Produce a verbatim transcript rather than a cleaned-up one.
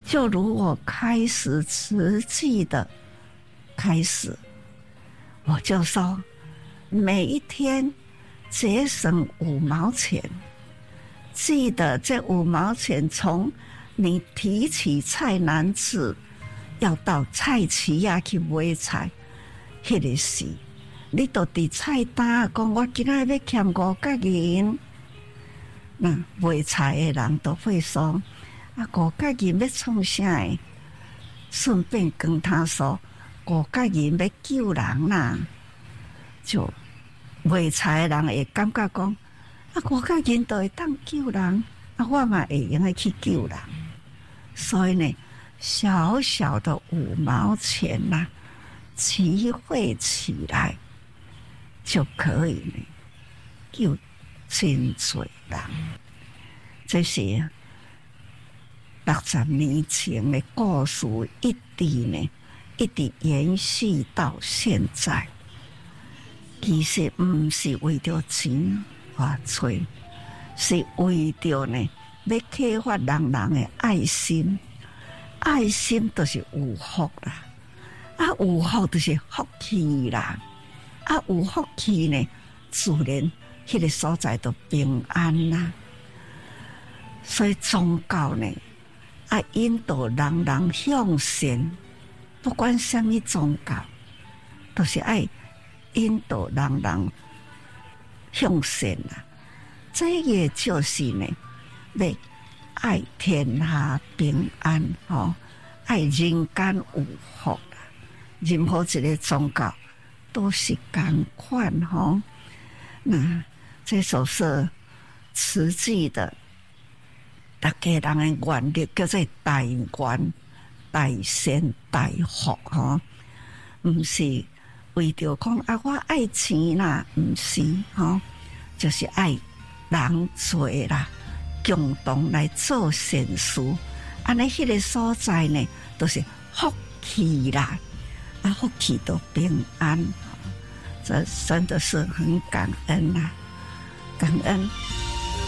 就如我开始实际的开始，我就说每一天节省五毛钱，记得这五毛钱从你提起菜篮子要到菜市仔去买菜，迄个时你都伫菜单讲我今仔要欠五角银，那买菜的人都会说啊，五角银要创啥的？顺便跟他说，五角银要救人啦。就卖菜的人会感觉讲，啊，五角银都会当救人，啊，我嘛会用来去救人。所以呢，小小的五毛钱呐、啊，集会起来就可以呢，救真多人。这是六十年前的故事，一直呢，一直延续到现在。其实唔是为着钱花吹，是为着呢要启发人人的爱心。爱心就是有福啦，啊有福就是福气啦，啊有福气呢，自然迄个所在就平安啦。所以宗教呢，啊引导人人向善，不管什么宗教，都是爱引导人人向善啦。这也就是呢，要爱天下平安吼，爱人间有福啦。任何一个宗教都是同款吼。那这首是慈济的，大家人的愿力叫做大愿、大善、大福吼，唔是为着讲啊，我爱钱啦，唔是吼，就是爱人做啦。共同来做善事，安尼迄个所在呢，都是福气啦，啊，福气都平安，这真的是很感恩啊，感恩。